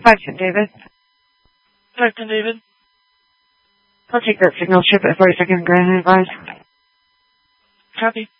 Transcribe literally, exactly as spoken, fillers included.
five ten, David. five ten, David. I'll take that signal ship at forty-second Grand Advise. Copy.